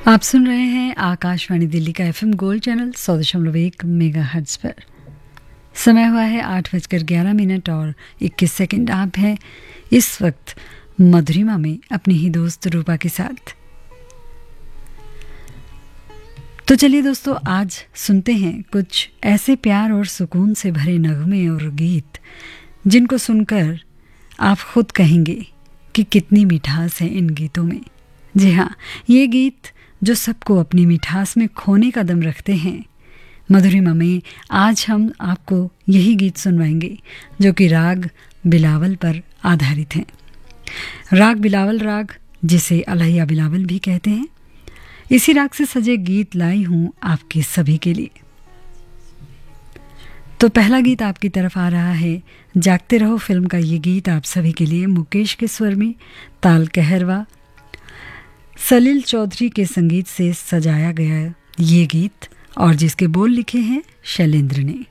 आप सुन रहे हैं आकाशवाणी दिल्ली का एफएम गोल्ड चैनल 100.1 मेगाहर्ट्ज पर। समय हुआ है 8:11 और 21 सेकंड। आप हैं इस वक्त मधुरिमा में अपनी ही दोस्त रूपा के साथ। तो चलिए दोस्तों, आज सुनते हैं कुछ ऐसे प्यार और सुकून से भरे नगमे और गीत जिनको सुनकर आप खुद कहेंगे कि कितनी मिठास है इन गीतों में। जी हाँ, ये गीत जो सबको अपनी मिठास में खोने का दम रखते हैं। मधुरिमा में आज हम आपको यही गीत सुनवाएंगे जो कि राग बिलावल पर आधारित हैं। राग बिलावल राग, जिसे अलहिया बिलावल भी कहते हैं, इसी राग से सजे गीत लाई हूं आपके सभी के लिए। तो पहला गीत आपकी तरफ आ रहा है जागते रहो फिल्म का ये गीत आप सभी के लिए मुकेश के स्वर में, ताल कहरवा, सलील चौधरी के संगीत से सजाया गया ये गीत और जिसके बोल लिखे हैं शैलेंद्र ने।